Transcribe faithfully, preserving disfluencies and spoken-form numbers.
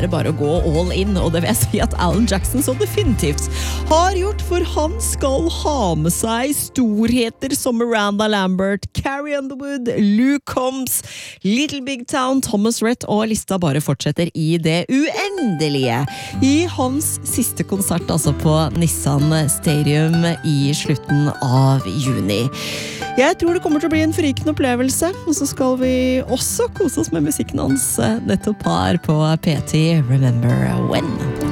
er det bare å gå all in, og det vil jeg si at Alan Jackson så definitivt har gjort, for han skal ha med seg storheter som Miranda Lambert, Carrie Underwood, Luke Combs, Little Big Town, Thomas Rhett, og lista bare fortsetter i det uendelige. I hans siste konsert altså på Nissan Stadium i slutten av juni. Jeg tror det kommer til å bli en frykende opplevelse, og så skal vi også kose oss med musikken hans nettopp her på P T Remember When.